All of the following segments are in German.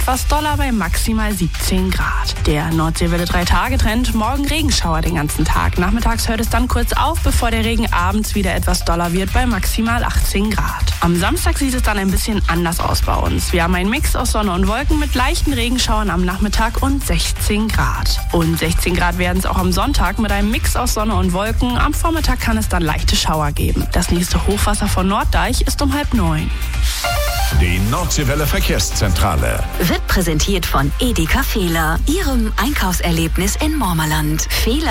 etwas doller bei maximal 17 Grad. Der Nordseewelle 3-Tage-Trend, morgen Regenschauer den ganzen Tag. Nachmittags hört es dann kurz auf, bevor der Regen abends wieder etwas doller wird bei maximal 18 Grad. Am Samstag sieht es dann ein bisschen anders aus bei uns. Wir haben einen Mix aus Sonne und Wolken mit leichten Regenschauern am Nachmittag und 16 Grad. Und 16 Grad werden es auch am Sonntag mit einem Mix aus Sonne und Wolken. Am Vormittag kann es dann leichte Schauer geben. Das nächste Hochwasser von Norddeich ist um 8:30. Die Nordseewelle Verkehrszentrale wird präsentiert von Edeka Fehler, Ihrem Einkaufserlebnis in Mormerland.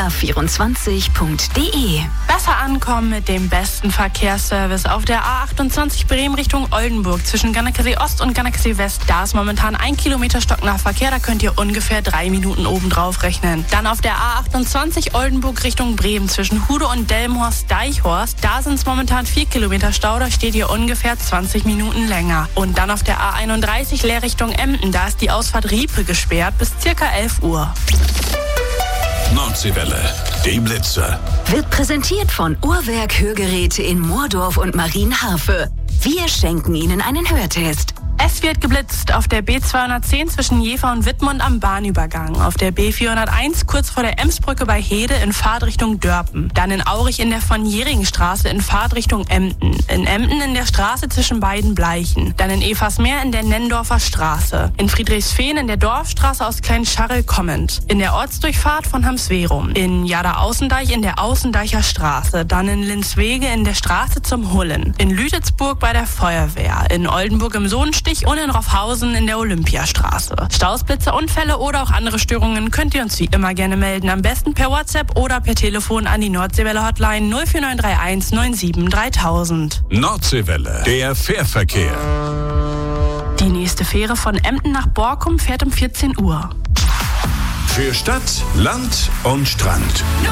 Fehler24.de. Besser ankommen mit dem besten Verkehrsservice auf der A28 Bremen Richtung Oldenburg zwischen Gannekesee Ost und Gannekesee West. Da ist momentan 1 Kilometer Stocknachverkehr, da könnt ihr ungefähr 3 Minuten obendrauf rechnen. Dann auf der A28 Oldenburg Richtung Bremen zwischen Hude und Delmenhorst-Deichhorst. Da sind es momentan 4 Kilometer Stau, da steht ihr ungefähr 20 Minuten länger. Und dann auf der A31 Leer Richtung Emden, da ist die Ausfahrt Riepe gesperrt bis ca. 11 Uhr. Nordseewelle, die Blitzer. Wird präsentiert von Uhrwerk Hörgeräte in Moordorf und Marienharfe. Wir schenken Ihnen einen Hörtest. Es wird geblitzt auf der B210 zwischen Jever und Wittmund am Bahnübergang, auf der B401 kurz vor der Emsbrücke bei Hede in Fahrtrichtung Dörpen, dann in Aurich in der von Jeringenstraße in Fahrtrichtung Emden, in Emden in der Straße zwischen beiden Bleichen, dann in Eversmeer in der Nendorfer Straße, in Friedrichsfehn in der Dorfstraße aus Kleinscharrel kommend, in der Ortsdurchfahrt von Hamsverum, in Jada-Außendeich in der Außendeicher Straße, dann in Linswege in der Straße zum Hullen, in Lütitzburg bei der Feuerwehr, in Oldenburg im Sohnstich und in Roffhausen in der Olympiastraße. Staus, Blitze, Unfälle oder auch andere Störungen könnt ihr uns wie immer gerne melden. Am besten per WhatsApp oder per Telefon an die Nordseewelle Hotline 04931 97 3000. Nordseewelle, der Fährverkehr. Die nächste Fähre von Emden nach Borkum fährt um 14 Uhr. Für Stadt, Land und Strand.